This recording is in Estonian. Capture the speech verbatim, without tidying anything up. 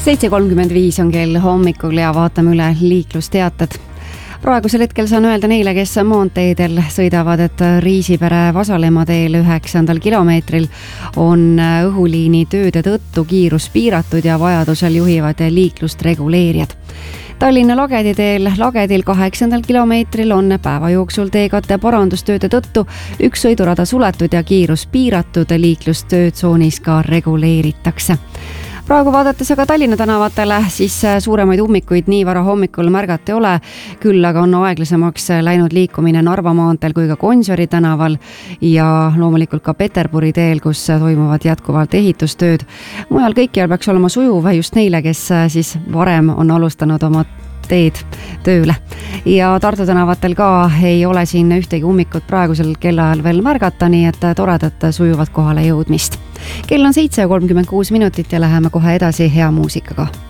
seitse kolmkümmend viis on kell hommikul ja vaatame üle liiklusteated. Praegusel hetkel saan öelda neile, kes maanteedel sõidavad, et Riisipere Vasalemma teel üheksandal kilomeetril on õhuliini tööde tõttu kiirus piiratud ja vajadusel juhivad liiklust reguleerijad. Tallinna Lagedi teel Lagedil kaheksandal kilomeetril on päeva jooksul teekatte parandustööde tõttu üks sõidurada suletud ja kiirus piiratud, liiklust töötsoonis ka reguleeritakse. Praegu vaadates aga Tallinna tänavatele, siis suuremaid ummikuid nii vara hommikul märgata ei ole, küll aga on aeglasemaks läinud liikumine Narva maanteel kui ka Gonsiori tänaval ja loomulikult ka Peterburi teel, kus toimuvad jätkuvalt ehitustööd. Mujal kõikjal peaks olema sujuv just neile, kes siis varem on alustanud oma teed tööle. Ja Tartu tänavatel ka ei ole siin ühtegi ummikut praegusel kellaajal veel märgata, nii et toredat sujuvat kohale jõudmist. Kell on seitse kolmkümmend kuus minutit ja läheme kohe edasi hea muusikaga.